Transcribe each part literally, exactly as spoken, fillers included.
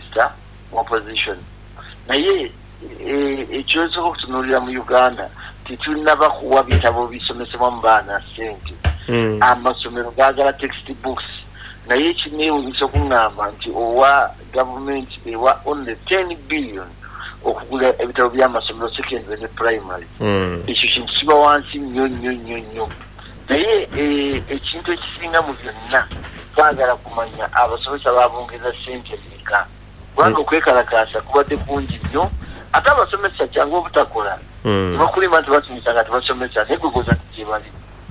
minister opposition naye ekyosobola okutunuulira mu Uganda tetulina kuwa bitabo bisomesebwa mu baana ssente amasomero gaagala textbooks naye ekineewuunyisa okuŋŋamba nti owa gavumenti ewa only ten billion okugula ebitabo by'amasomero secondary ne primary ekyo kintu kiba wansi nnyo nnyo nnyo nnyo naye ekintu ekisinga mu byonna twagala kumanya abasomesa babongeza ssente mmeka kubanga okwekalakaasa kubadde kungi nnyo ate abasomesa kyangu obutakola nebakulima nti basomesa nga tebasomesa naye gwegoza nti gyebali.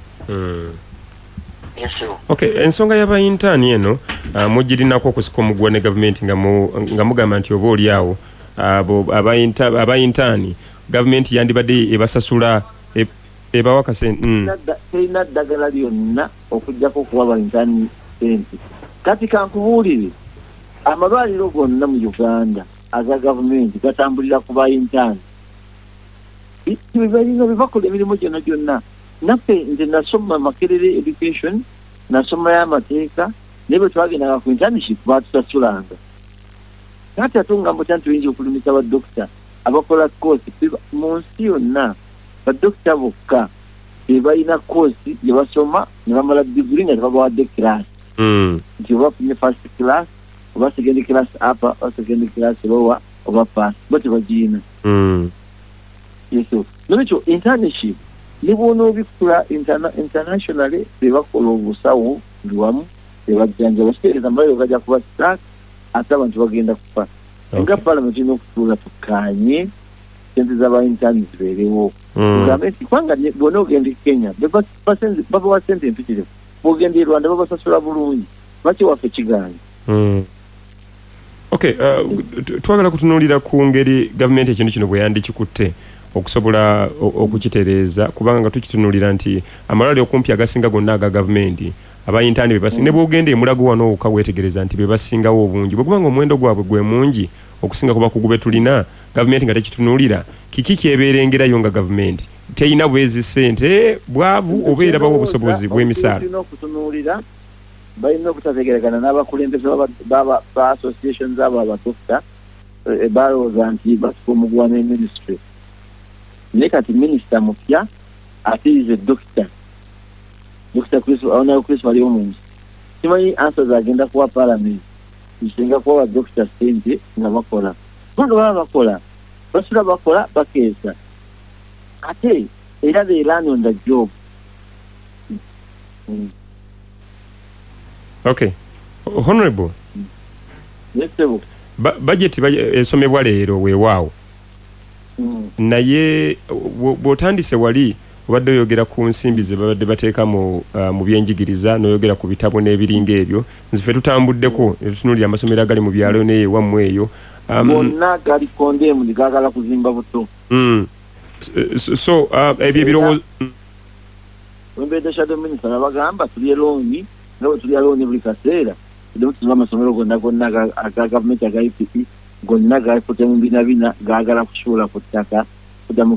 Okay, ensonga y'abayintaani eno uh, mugirinako okusika omugwa ne gavumenti nga mugamba nti oba oli awo abayintaani gavumenti yandibadde ebasasula ebawa kasente terina ddagala lyonna okujjako okuwa abayintaani sente. Kati kankubuulire amalwaliro gonna mu Uganda aga gavumenti gatambulira ku bayintaani bibalina bibakola emirimu gyonna gyonna. Naffe nze nasoma Makerere education nasoma y'amateeka naye bwe twagendanga ku internship baatusasulanga. Kati ate ngambo kyanti tuyinza okulimisa badokita abakola koosi mu nsi yonna badokita bokka bebalina koosi gye basoma ne bamala diguri nga tebabawadde class nti oba ne first class oba second class upper oba second class lower oba pass bo tebagirina. Yeso nolwekyo internship ne bw'ona obikula internationally bebakola obusawo ndi wamu bebajjanja basiteereza mbaliro gajja kuba stack ate abantu bagenda kufa. Nga parliament ina okutuula tukkaanye sente z'abayintaani zibeerewo tugambe nti kubanga bw'ona ogenda e Kenya babawa sente empitirivu bw'ogenda e Rwanda babasasula bulungi lwaki waffe kigaanyi. Okay, twagala kutunuulira ku ngeri gavumenti ekintu kino bwe yandikikutte okusobola okukitereeza kubanga nga tukitunulira nti amalwaliro okumpi agasinga gonna aga gavumenti abayintaani bebasinga ne bw'ogenda emulago wano wokka weetegereza nti bebasingawo obungi bwe kubanga omuwendo gwabwe gwe mungi okusinga ku bakugu be tulina gavumenti nga tekitunulira kiki kyebeerengerayo nga gavumenti teyina bwezi ssente bwavu oba erabawo obusobozi bw'emisaala. Balina obutategeregana n'abakulembeze ba associations abo abadokita balowooza nti basuka omugwa ne ministry naye kati minisita mupya atirize dokita dokita awonayo Chris wali omunsi simanyi answers agenda kuwa parliament kisinga kuwa badokita sente nga bakola kubanga baba bakola basula bakola bakeesa ate era they learn on the job. Mm. Okay, honorable. Yes, sir. Ba budget esomebwa leero weewaawo. Mm. Naye bw'otandise wali obadde oyogera ku nsimbi ze babadde bateeka mu uh, mu byenjigiriza n'oyogera ku bitabo n'ebiringa ebyo nzife tutambuddeko tutunulira amasomero agali mu byalo n'eyo wammwe eyo bonna gali kondemu ligagala kuzimba buto. Mm. So, so uh, ebyo ebirowoozo wembedde shadow minister nabagamba tulye looni no tuli alone buli kaseera ndo tuzama amasomero gonna gonna aga gavumenti aga I P P gonna gaifute mu bina bina gaagala kushula ku ttaka